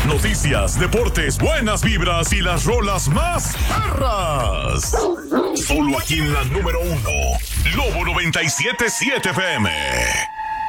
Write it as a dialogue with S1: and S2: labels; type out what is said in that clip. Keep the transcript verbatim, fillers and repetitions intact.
S1: noticias, deportes, buenas vibras y las rolas más perras. Solo aquí en la número uno, Lobo noventa y siete punto siete F M.